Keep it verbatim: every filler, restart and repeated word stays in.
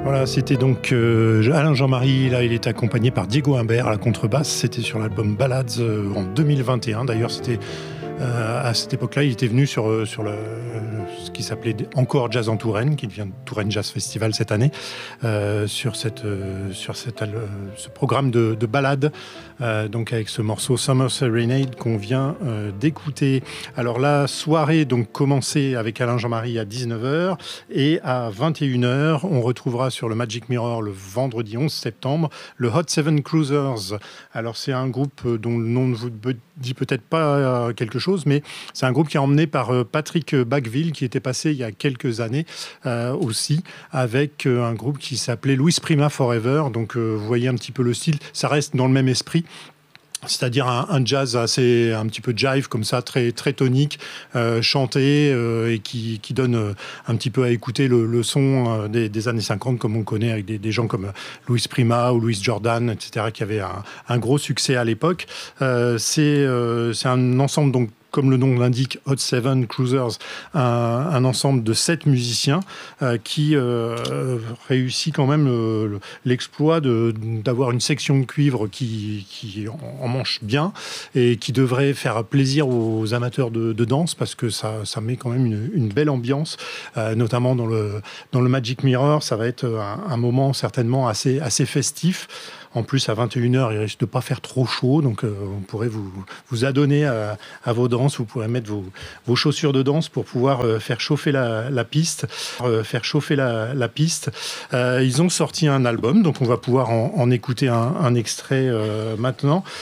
Voilà, c'était donc euh, Alain Jean-Marie. Là, il est accompagné par Diego Imbert à la contrebasse. C'était sur l'album Ballads euh, en deux mille vingt et un. D'ailleurs, c'était euh, à cette époque-là, il était venu sur, euh, sur le, ce qui s'appelait encore Jazz en Touraine, qui devient Touraine Jazz Festival cette année, euh, sur, cette, euh, sur cette, euh, ce programme de, de ballades, euh, donc avec ce morceau Summer Serenade qu'on vient euh, d'écouter. Alors la soirée donc commençait avec Alain Jean-Marie à dix-neuf heures et à vingt et une heures, on retrouvera sur le Magic Mirror le vendredi onze septembre le Hot Seven Cruisers. Alors c'est un groupe dont le nom ne vous dit peut-être pas quelque chose, mais c'est un groupe qui est emmené par Patrick Bacqueville, qui était passé il y a quelques années euh, aussi, avec un groupe qui s'appelait Louis Prima Forever. Donc euh, vous voyez un petit peu le style, ça reste dans le même esprit. C'est-à-dire un, un jazz assez un petit peu jive comme ça, très très tonique, euh, chanté euh, et qui, qui donne euh, un petit peu à écouter le, le son euh, des, des années cinquante comme on connaît avec des, des gens comme Louis Prima ou Louis Jordan, et cetera, qui avaient un, un gros succès à l'époque. Euh, c'est euh, c'est un ensemble donc, comme le nom l'indique, Hot Seven Cruisers, un, un ensemble de sept musiciens euh, qui euh, réussit quand même euh, l'exploit de, d'avoir une section de cuivre qui, qui en, en manche bien et qui devrait faire plaisir aux amateurs de, de danse parce que ça, ça met quand même une, une belle ambiance, euh, notamment dans le, dans le Magic Mirror. Ça va être un, un moment certainement assez, assez festif. En plus, à vingt et une heures, il risque de ne pas faire trop chaud, donc euh, on pourrait vous, vous adonner à, à vos danses. Vous pourrez mettre vos, vos chaussures de danse pour pouvoir euh, faire chauffer la, la piste. Euh, faire chauffer la, la piste. Euh, ils ont sorti un album, donc on va pouvoir en, en écouter un, un extrait euh, maintenant.